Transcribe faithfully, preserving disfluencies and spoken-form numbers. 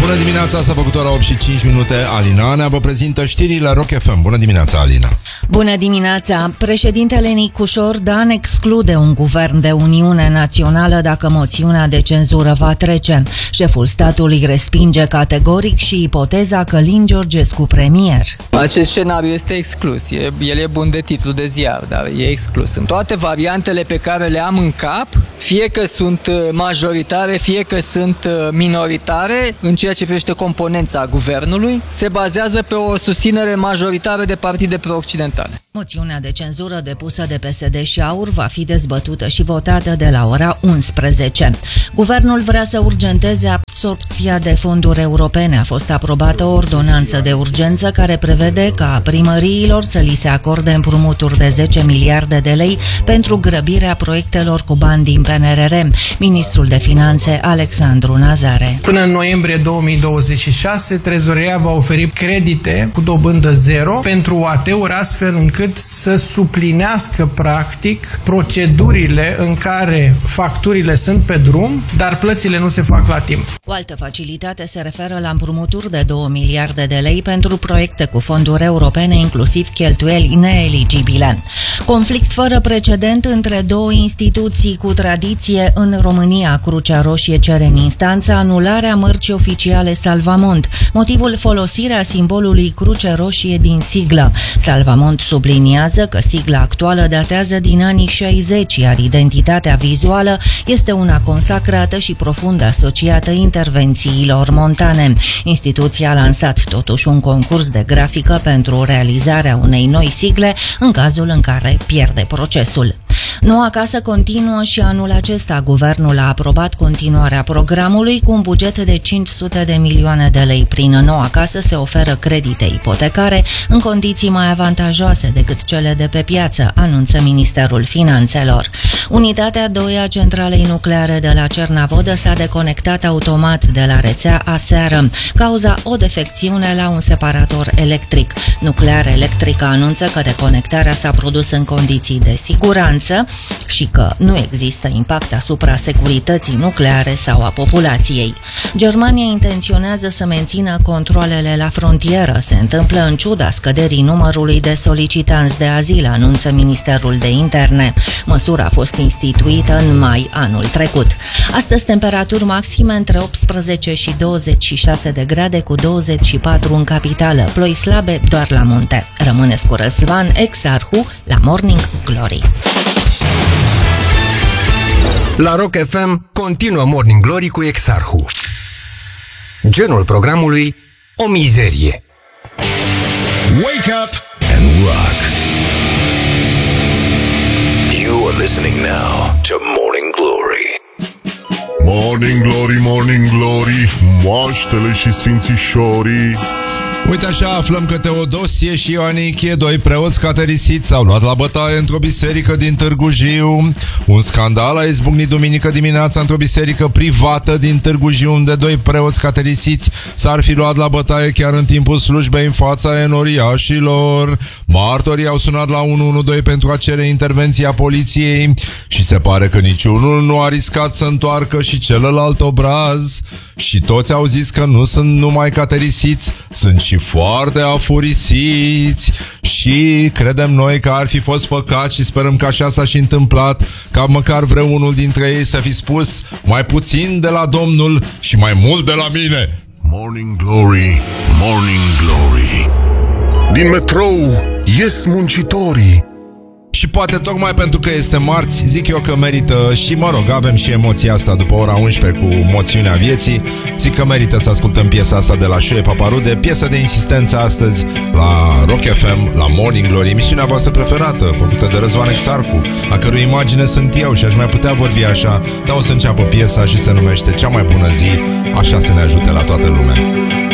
Bună dimineața, s-a făcut ora opt și cinci minute. Alina Anea vă prezintă știrile Rock F M. Bună dimineața, Alina. Bună dimineața. Președintele Nicușor Dan exclude un guvern de Uniune Națională dacă moțiunea de cenzură va trece. Șeful statului respinge categoric și ipoteza Călin Georgescu premier. Acest scenariu este exclus. El e bun de titlu de ziar, dar e exclus. În toate variantele pe care le am în cap, fie că sunt majoritare, fie că sunt minoritare, în ceea ce privește componența guvernului, se bazează pe o susținere majoritară de partide pro-occidentale. Moțiunea de cenzură depusă de P S D și AUR va fi dezbătută și votată de la ora unsprezece. Guvernul vrea să urgenteze absorbția de fonduri europene. A fost aprobată o ordonanță de urgență care prevede ca primăriilor să li se acorde împrumuturi de zece miliarde de lei pentru grăbirea proiectelor cu bani din P N R R. Ministrul de Finanțe Alexandru Nazare. Până în noiembrie două mii douăzeci și șase, Trezoreria va oferi credite cu dobândă zero pentru A T-uri, astfel încât să suplinească practic procedurile în care facturile sunt pe drum, dar plățile nu se fac la timp. O altă facilitate se referă la împrumuturi de două miliarde de lei pentru proiecte cu fonduri europene, inclusiv cheltuieli neeligibile. Conflict fără precedent între două instituții cu tradiție în România. Crucea Roșie cere în instanță anularea mărcii oficiale Salvamont. Motivul: folosirea simbolului Cruce Roșie din siglă. Salvamont subliniază că sigla actuală datează din anii șaizeci, iar identitatea vizuală este una consacrată și profund asociată intervențiilor montane. Instituția a lansat totuși un concurs de grafică pentru realizarea unei noi sigle în cazul în care pierde procesul. Noua casă continuă și anul acesta. Guvernul a aprobat continuarea programului cu un buget de cinci sute de milioane de lei. Prin Noua casă se oferă credite ipotecare în condiții mai avantajoase decât cele de pe piață, anunță Ministerul Finanțelor. Unitatea doi a centralei nucleare de la Cernavodă s-a deconectat automat de la rețea aseară, cauza o defecțiune la un separator electric. Nuclear Electric anunță că deconectarea s-a produs în condiții de siguranță și că nu există impact asupra securității nucleare sau a populației. Germania intenționează să mențină controalele la frontieră. Se întâmplă în ciuda scăderii numărului de solicitanți de azil, anunță Ministerul de Interne. Măsura a fost instituită în mai anul trecut. Astăzi temperaturi maxime între optsprezece și douăzeci și șase de grade, cu douăzeci și patru în capitală. Ploi slabe doar la munte. Rămâneți cu Răzvan Exarhu la Morning Glory. La Rock F M continuă Morning Glory cu Exarhu. Genul programului: o mizerie. Wake up and rock. You are listening now to Morning Glory. Morning Glory, Morning Glory, moaștele și sfințișorii. Uite așa, aflăm că Teodosie și Ioanichie, doi preoți caterisiți, s-au luat la bătaie într-o biserică din Târgu Jiu. Un scandal a izbucnit duminică dimineața într-o biserică privată din Târgu Jiu, unde doi preoți caterisiți s-ar fi luat la bătaie chiar în timpul slujbei în fața enoriașilor. Martorii au sunat la unu unu doi pentru a cere intervenția poliției și se pare că niciunul nu a riscat să întoarcă și celălalt obraz. Și toți au zis că nu sunt numai caterisiți, sunt și foarte afurisiți. Și credem noi că ar fi fost păcat și sperăm că așa s-a și întâmplat, ca măcar vreunul dintre ei să fi spus: mai puțin de la Domnul și mai mult de la mine. Morning Glory, Morning Glory. Din metrou ies muncitorii. Și poate tocmai pentru că este marți, zic eu că merită, și mă rog, avem și emoția asta după ora unsprezece cu moțiunea vieții. Zic că merită să ascultăm piesa asta de la Șoie Paparude, piesă de insistență astăzi la Rock F M, la Morning Glory, emisiunea voastră preferată, făcută de Răzvan Exarhu, a cărui imagine sunt eu și aș mai putea vorbi așa, dar o să înceapă piesa și se numește Cea mai bună zi, așa să ne ajute la toată lumea.